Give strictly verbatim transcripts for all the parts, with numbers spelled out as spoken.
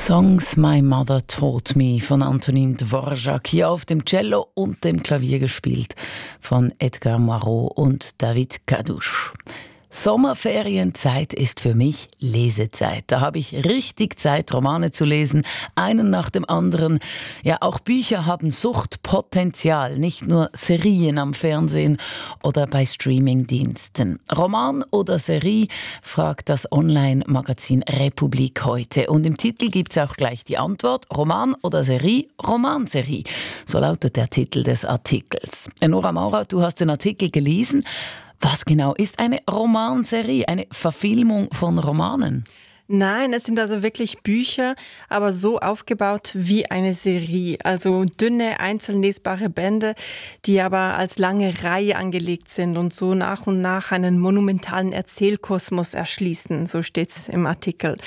Songs My Mother Taught Me von Antonin Dvorak, hier auf dem Cello und dem Klavier gespielt von Edgar Moirot und David Kadusch. Sommerferienzeit ist für mich Lesezeit. Da habe ich richtig Zeit, Romane zu lesen, einen nach dem anderen. Ja, auch Bücher haben Suchtpotenzial, nicht nur Serien am Fernsehen oder bei Streamingdiensten. Roman oder Serie, fragt das Online-Magazin Republik heute. Und im Titel gibt es auch gleich die Antwort: Roman oder Serie? Romanserie. So lautet der Titel des Artikels. Nora Maurer, du hast den Artikel gelesen. Was genau ist eine Romanserie, eine Verfilmung von Romanen? Nein, es sind also wirklich Bücher, aber so aufgebaut wie eine Serie. Also dünne, einzeln lesbare Bände, die aber als lange Reihe angelegt sind und so nach und nach einen monumentalen Erzählkosmos erschließen, so steht's im Artikel.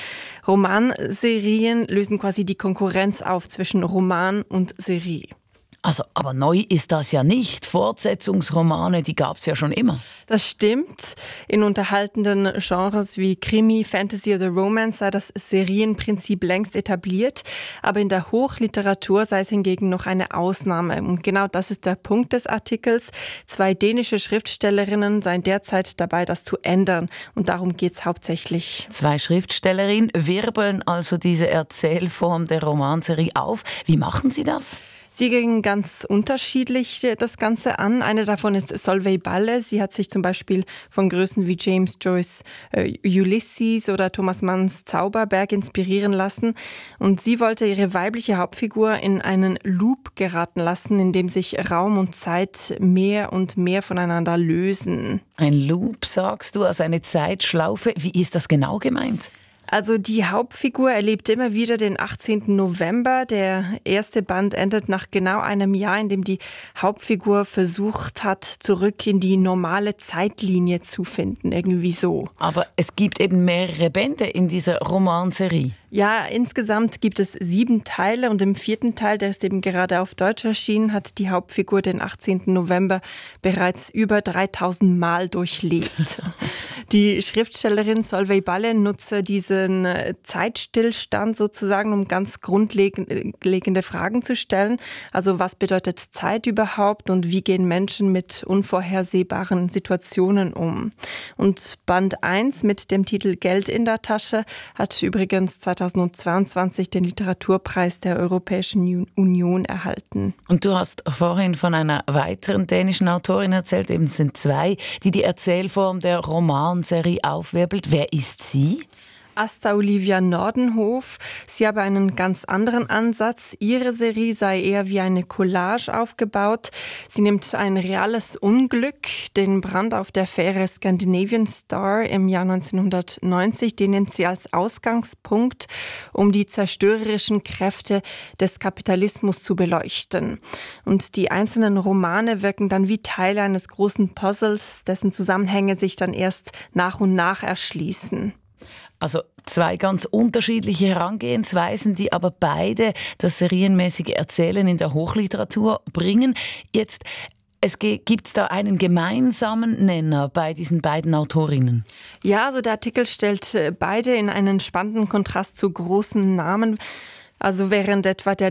Romanserien lösen quasi die Konkurrenz auf zwischen Roman und Serie. Also, aber neu ist das ja nicht. Fortsetzungsromane, die gab es ja schon immer. Das stimmt. In unterhaltenden Genres wie Krimi, Fantasy oder Romance sei das Serienprinzip längst etabliert. Aber in der Hochliteratur sei es hingegen noch eine Ausnahme. Und genau das ist der Punkt des Artikels. Zwei dänische Schriftstellerinnen seien derzeit dabei, das zu ändern. Und darum geht es hauptsächlich. Zwei Schriftstellerinnen wirbeln also diese Erzählform der Romanserie auf. Wie machen sie das? Sie gehen ganz unterschiedlich das Ganze an. Eine davon ist Solveig Balle. Sie hat sich zum Beispiel von Größen wie James Joyce äh, Ulysses oder Thomas Manns Zauberberg inspirieren lassen. Und sie wollte ihre weibliche Hauptfigur in einen Loop geraten lassen, in dem sich Raum und Zeit mehr und mehr voneinander lösen. Ein Loop, sagst du, also eine Zeitschlaufe. Wie ist das genau gemeint? Also die Hauptfigur erlebt immer wieder den achtzehnten November. Der erste Band endet nach genau einem Jahr, in dem die Hauptfigur versucht hat, zurück in die normale Zeitlinie zu finden. Irgendwie so. Aber es gibt eben mehrere Bände in dieser Romanserie. Ja, insgesamt gibt es sieben Teile und im vierten Teil, der ist eben gerade auf Deutsch erschienen, hat die Hauptfigur den achtzehnten November bereits über dreitausend Mal durchlebt. Die Schriftstellerin Solveig Balle nutze diesen Zeitstillstand sozusagen, um ganz grundlegende Fragen zu stellen. Also was bedeutet Zeit überhaupt und wie gehen Menschen mit unvorhersehbaren Situationen um? Und Band eins mit dem Titel Geld in der Tasche hat übrigens zweitausendzweiundzwanzig den Literaturpreis der Europäischen Union erhalten. Und du hast vorhin von einer weiteren dänischen Autorin erzählt, eben es sind zwei, die die Erzählform der Romanserie aufwirbelt. Wer ist sie? Asta Olivia Nordenhof. Sie habe einen ganz anderen Ansatz. Ihre Serie sei eher wie eine Collage aufgebaut. Sie nimmt ein reales Unglück, den Brand auf der Fähre Scandinavian Star im Jahr neunzehnhundertneunzig, den nimmt sie als Ausgangspunkt, um die zerstörerischen Kräfte des Kapitalismus zu beleuchten. Und die einzelnen Romane wirken dann wie Teile eines großen Puzzles, dessen Zusammenhänge sich dann erst nach und nach erschließen. Also zwei ganz unterschiedliche Herangehensweisen, die aber beide das serienmäßige Erzählen in der Hochliteratur bringen. Jetzt, es gibt es da einen gemeinsamen Nenner bei diesen beiden Autorinnen? Ja, also der Artikel stellt beide in einen spannenden Kontrast zu großen Namen. Also während etwa der